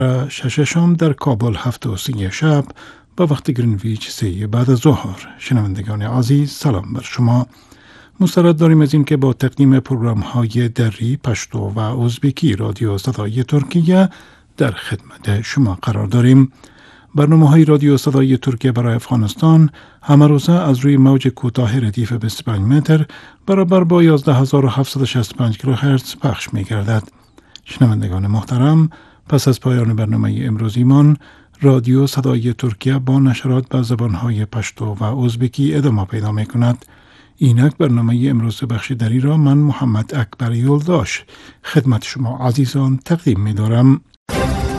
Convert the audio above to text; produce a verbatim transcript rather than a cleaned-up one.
شششم در کابل هفت و سی شب با وقت گرینویچ سه بعد از ظهر. شنوندگان عزیز، سلام بر شما. مستعد داریم از این که با تقدیم پروگرام های دری، پشتو و ازبکی رادیو صدای ترکیه در خدمت شما قرار داریم. برنامه های رادیو صدای ترکیه برای افغانستان همه روزه از روی موج کوتاه ردیف بیست و پنج متر برابر با یازده هزار و هفتصد و شصت و پنج کیلوهرتز پخش می گردد. شنوندگان محترم، پس از پایان برنامه امروزیمان، رادیو صدای ترکیه با نشرات به زبانهای پشتو و ازبکی ادامه پیدا می کند. اینک برنامه امروز بخش دری را من محمد اکبر یولداش خدمت شما عزیزان تقدیم می دارم.